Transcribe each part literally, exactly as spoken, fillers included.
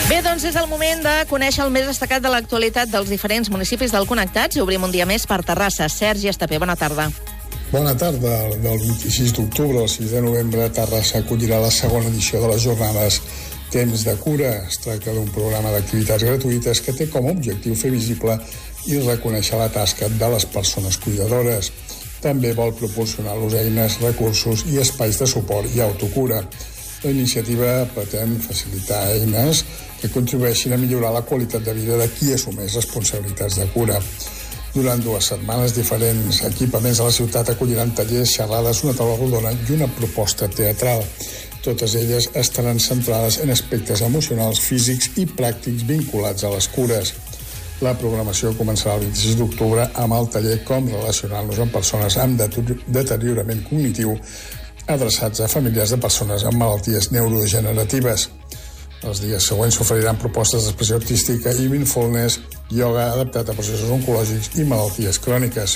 Bé, doncs és el moment de conèixer el més destacat de l'actualitat dels diferents municipis del Connectats i obrim un dia més per Terrassa. Sergi Estapé, bona tarda. Bona tarda. Del vint-i-sis d'octubre al sis de novembre, Terrassa acollirà la segona edició de les jornades Temps de Cura. Es tracta d'un programa d'activitats gratuïtes que té com a objectiu fer visible i reconèixer la tasca de les persones cuidadores. També vol proporcionar-los eines, recursos i espais de suport i autocura. La iniciativa pretén facilitar eines que contribueixin a millorar la qualitat de vida de qui assumeix responsabilitats de cura. Durant dues setmanes, diferents equipaments de la ciutat acolliran tallers, xerrades, una taula rodona i una proposta teatral. Totes elles estaran centrades en aspectes emocionals, físics i pràctics vinculats a les cures. La programació començarà el vint-i-sis d'octubre amb el taller Com relacionar-nos amb persones amb deteriorament cognitiu adreçats a familiars de persones amb malalties neurodegeneratives. Els dies següents s'oferiran propostes d'expressió artística i mindfulness, ioga adaptat a processos oncològics i malalties cròniques.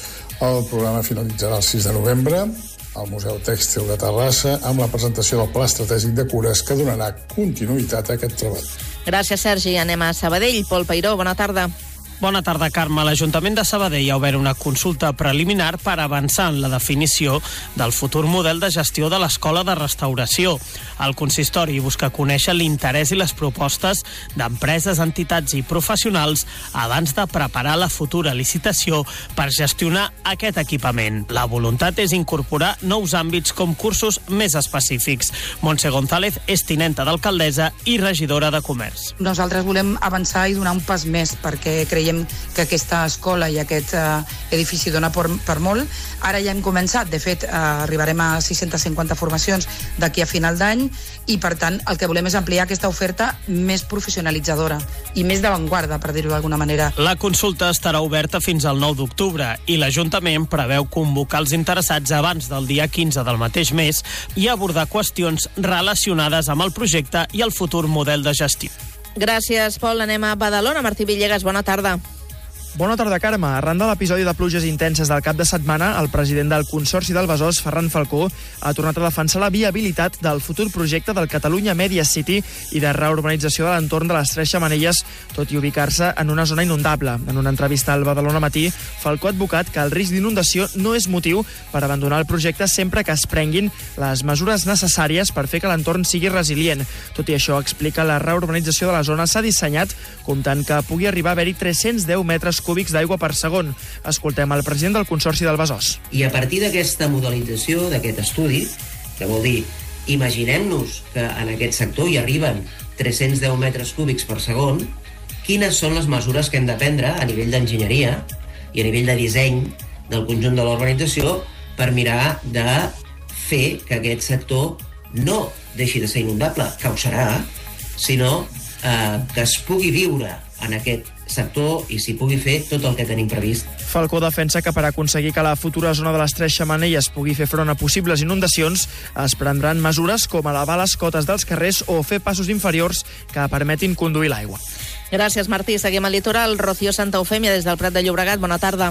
El programa finalitzarà el sis de novembre al Museu Tèxtil de Terrassa amb la presentació del Pla Estratègic de Cures que donarà continuïtat a aquest treball. Gràcies, Sergi. Anem a Sabadell. Pol Peiró, bona tarda. Bona tarda, Carme. L'Ajuntament de Sabadell ha obert una consulta preliminar per avançar en la definició del futur model de gestió de l'Escola de Restauració. El consistori busca conèixer l'interès i les propostes d'empreses, entitats i professionals abans de preparar la futura licitació per gestionar aquest equipament. La voluntat és incorporar nous àmbits com cursos més específics. Montse González és tinenta d'alcaldessa i regidora de Comerç. Nosaltres volem avançar i donar un pas més perquè creiem que aquesta escola i aquest uh, edifici dona per, per molt. Ara ja hem començat, de fet, uh, arribarem a sis-centes cinquanta formacions d'aquí a final d'any i, per tant, el que volem és ampliar aquesta oferta més professionalitzadora i més d'avantguarda, per dir-ho d'alguna manera. La consulta estarà oberta fins al nou d'octubre i l'Ajuntament preveu convocar els interessats abans del dia quinze del mateix mes i abordar qüestions relacionades amb el projecte i el futur model de gestió. Gràcies, Pol. Anem a Badalona. Martí Villegas, bona tarda. Bona tarda, Carme. Arran de l'episodi de pluges intenses del cap de setmana, el president del Consorci del Besòs, Ferran Falcó, ha tornat a defensar la viabilitat del futur projecte del Catalunya Media City i de reurbanització de l'entorn de les Tres Xemeneies, tot i ubicar-se en una zona inundable. En una entrevista al Badalona Matí, Falcó ha advocat que el risc d'inundació no és motiu per abandonar el projecte sempre que es prenguin les mesures necessàries per fer que l'entorn sigui resilient. Tot i això, explica, la reurbanització de la zona s'ha dissenyat comptant que pugui arribar a haver-hi tres-cents deu metres cúbics d'aigua per segon. Escoltem el president del Consorci del Besòs. I a partir d'aquesta modelització, d'aquest estudi, que vol dir, imaginem-nos que en aquest sector hi arriben tres-cents deu metres cúbics per segon, quines són les mesures que hem de prendre a nivell d'enginyeria i a nivell de disseny del conjunt de l'urbanització per mirar de fer que aquest sector no deixi de ser inundable, que ho serà, sinó eh, que es pugui viure en aquest sector i s'hi pugui fer tot el que tenim previst. Falcó defensa que per aconseguir que la futura zona de les Tres Xemeneies pugui fer front a possibles inundacions es prendran mesures com elevar les cotes dels carrers o fer passos inferiors que permetin conduir l'aigua. Gràcies, Martí. Seguim al litoral. Rocío Santa Eufèmia, des del Prat de Llobregat. Bona tarda.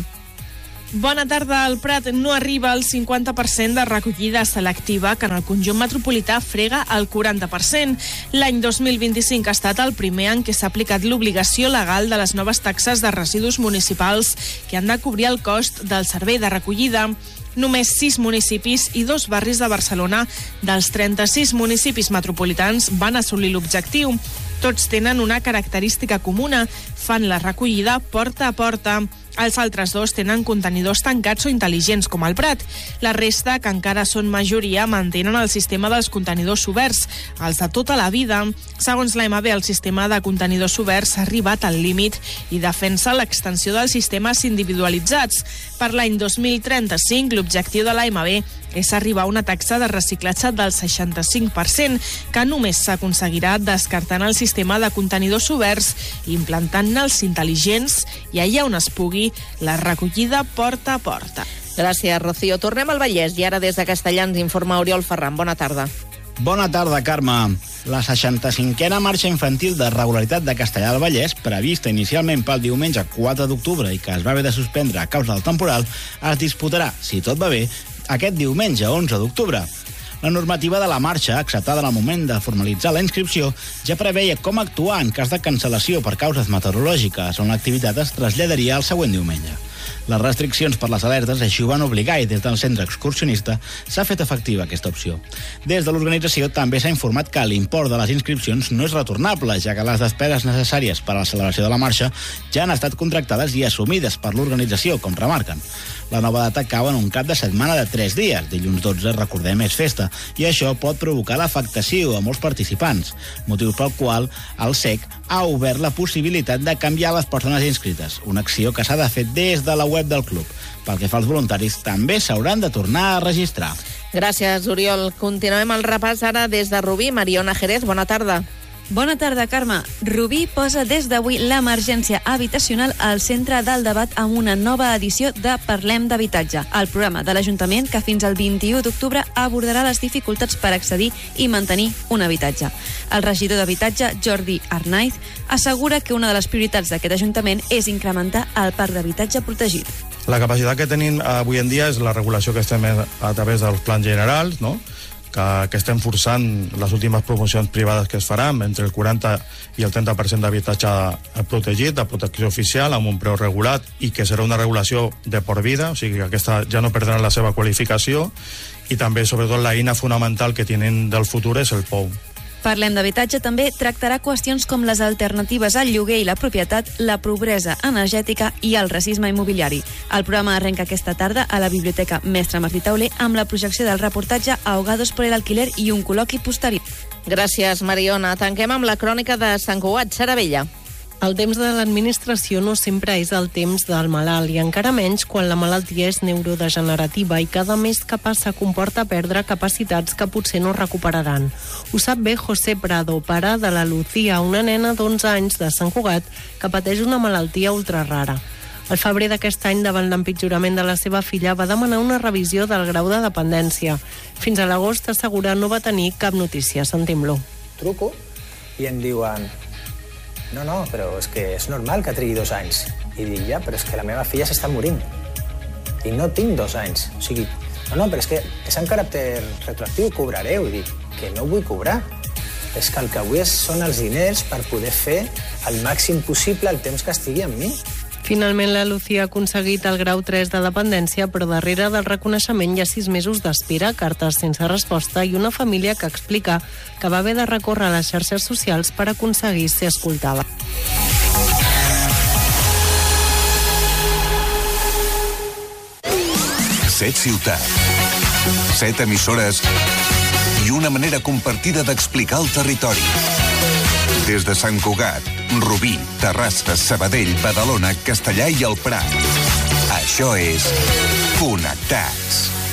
Bona tarda. El Prat no arriba al cinquanta per cent de recollida selectiva, que en el conjunt metropolità frega el quaranta per cent. L'any dos mil vint-i-cinc ha estat el primer en què s'ha aplicat l'obligació legal de les noves taxes de residus municipals que han de cobrir el cost del servei de recollida. Només sis municipis i dos barris de Barcelona dels trenta-sis municipis metropolitans van assolir l'objectiu. Tots tenen una característica comuna: fan la recollida porta a porta. Els altres dos tenen contenidors tancats o intel·ligents, com el Prat. La resta, que encara són majoria, mantenen el sistema dels contenidors oberts, els de tota la vida. Segons l'A M B, el sistema de contenidors oberts ha arribat al límit i defensa l'extensió dels sistemes individualitzats. Per l'any dos mil trenta-cinc, l'objectiu de l'A M B és arribar a una taxa de reciclatge del seixanta-cinc per cent, que només s'aconseguirà descartant el sistema de contenidors oberts i implantant-ne els intel·ligents i allà on es pugui la recollida porta a porta. Gràcies, Rocío. Tornem al Vallès i ara des de Castellà ens informa Oriol Ferran. Bona tarda. Bona tarda, Carme. La seixanta-cinquena marxa infantil de regularitat de Castellà del Vallès, prevista inicialment pel diumenge quatre d'octubre i que es va haver de suspendre a causa del temporal, es disputarà, si tot va bé, aquest diumenge onze d'octubre. La normativa de la marxa, acceptada en el moment de formalitzar la inscripció, ja preveia com actuar en cas de cancel·lació per causes meteorològiques, on l'activitat es traslladaria al següent diumenge. Les restriccions per les alertes així ho van obligar i des del centre excursionista s'ha fet efectiva aquesta opció. Des de l'organització també s'ha informat que l'import de les inscripcions no és retornable, ja que les despeses necessàries per a la celebració de la marxa ja han estat contractades i assumides per l'organització, com remarquen. La nova data cau en un cap de setmana de tres dies. Dilluns dotze, recordem, és festa, i això pot provocar l'afectació a molts participants, motiu pel qual el S E C ha obert la possibilitat de canviar les persones inscrites, una acció que s'ha de fer des de la web del club. Pel que fa als voluntaris, també s'hauran de tornar a registrar. Gràcies, Oriol. Continuem el repàs ara des de Rubí. Mariona Jerez, bona tarda. Bona tarda, Carme. Rubí posa des d'avui l'emergència habitacional al centre del debat amb una nova edició de Parlem d'Habitatge, el programa de l'Ajuntament que fins al vint-i-u d'octubre abordarà les dificultats per accedir i mantenir un habitatge. El regidor d'Habitatge, Jordi Arnaiz, assegura que una de les prioritats d'aquest Ajuntament és incrementar el parc d'habitatge protegit. La capacitat que tenim avui en dia és la regulació que estem a través dels plans generals, no? que, que estem forçant les últimes promocions privades que es faran entre el quaranta i el trenta per cent d'habitatge protegit, de protecció oficial, amb un preu regulat, i que serà una regulació de por vida, o sigui que aquesta ja no perdrà la seva qualificació, i també, sobretot, l'eina fonamental que tenen del futur és el P O U. Parlem d'Habitatge també tractarà qüestions com les alternatives al lloguer i la propietat, la pobresa energètica i el racisme immobiliari. El programa arrenca aquesta tarda a la Biblioteca Mestre Martí Tauler amb la projecció del reportatge Ahogados por el alquiler i un col·loqui posterior. Gràcies, Mariona. Tanquem amb la crònica de Sant Cugat. Sara Vella. El temps de l'administració no sempre és el temps del malalt, i encara menys quan la malaltia és neurodegenerativa i cada mes que passa comporta perdre capacitats que potser no recuperaran. Ho sap bé José Prado, pare de la Lucía, una nena d'onze anys de Sant Cugat que pateix una malaltia ultrarara. Al febrer d'aquest any, davant l'empitjorament de la seva filla, va demanar una revisió del grau de dependència. Fins a l'agost, assegura, no va tenir cap notícia. Sentim-lo. Truco i em diuen: no, no, però és que és normal que trigui dos anys. I dic, ja, però és que la meva filla s'està morint. I no tinc dos anys. O sigui, no, no, però és que és en caràcter retroactiu, cobrareu. I dic, que no vull cobrar. És que el que vull són els diners per poder fer el màxim possible el temps que estigui amb mi. Finalment, la Lucía ha aconseguit el grau tres de dependència, però darrere del reconeixement hi ha sis mesos d'espera, cartes sense resposta i una família que explica que va haver de recórrer a les xarxes socials per aconseguir ser escoltada. Set ciutats, set emissores i una manera compartida d'explicar el territori. Des de Sant Cugat, Rubí, Terrassa, Sabadell, Badalona, Castellà i el Prat. Això és Connectats.